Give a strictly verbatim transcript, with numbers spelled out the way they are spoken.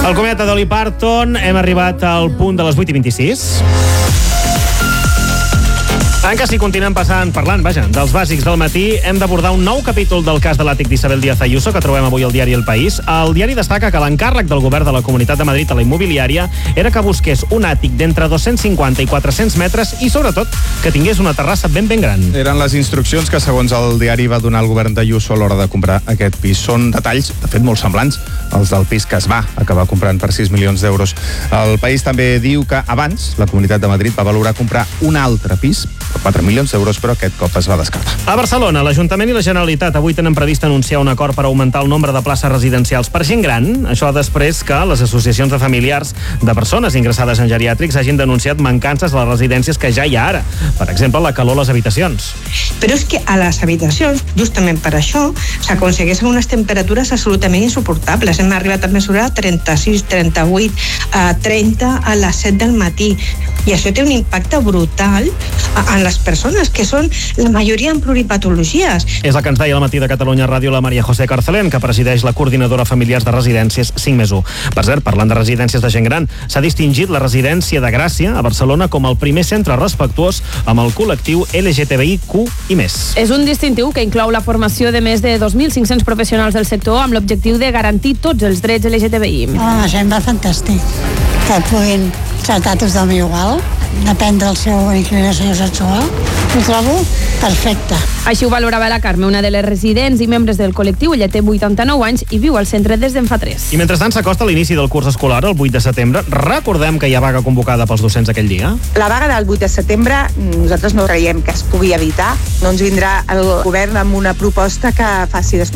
El cometa Dolly Parton, hem arribat al punt de les vuit i vint-i-sis. Encara si continuem passant, parlant, vaja, dels bàsics del matí, hem d'abordar un nou capítol del cas de l'àtic d'Isabel Díaz Ayuso que trobem avui al diari El País. El diari destaca que l'encàrrec del govern de la Comunitat de Madrid a la immobiliària era que busqués un àtic d'entre dos-cents cinquanta i quatre-cents metres i, sobretot, que tingués una terrassa ben ben gran. Eren les instruccions que, segons el diari, va donar el govern d'Ayuso a l'hora de comprar aquest pis. Són detalls, de fet, molt semblants als del pis que es va acabar comprant per sis milions d'euros. El País també diu que abans la Comunitat de Madrid va valorar comprar un altre pis per quatre milions d'euros, però aquest cop es va descartar. A Barcelona, l'Ajuntament i la Generalitat avui tenen previst anunciar un acord per augmentar el nombre de places residencials per gent gran. Això després que les associacions de familiars de persones ingressades en geriàtrics hagin denunciat mancances a les residències que ja hi ha ara. Per exemple, la calor a les habitacions. Però és que a les habitacions, justament per això, s'aconsegueixen unes temperatures absolutament insuportables. Hem arribat a mesurar trenta-sis, trenta-vuit, trenta a les set del matí. I això té un impacte brutal en les persones, que són la majoria en pluripatologies. És el que ens deia al matí de Catalunya Ràdio la Maria José Carcelén, que presideix la coordinadora familiars de residències cinc més u. Per cert, parlant de residències de gent gran, s'ha distingit la residència de Gràcia a Barcelona com el primer centre respectuós amb el col·lectiu L G T B I Q i més. És un distintiu que inclou la formació de més de dos mil cinc-cents professionals del sector amb l'objectiu de garantir tots els drets L G T B I. Oh, sembla fantàstic que puguin tractar tothom igual, depèn del seu inclinació sexual. Ho trobo perfecte. Així ho valorava la Carme, una de les residents i membres del col·lectiu. Ella té vuitanta-nou anys i viu al centre des d'en fa tres. I mentrestant s'acosta l'inici del curs escolar el vuit de setembre. Recordem que hi ha vaga convocada pels docents aquell dia. La vaga del vuit de setembre nosaltres no creiem que es pugui evitar. No ens vindrà el govern amb una proposta que faci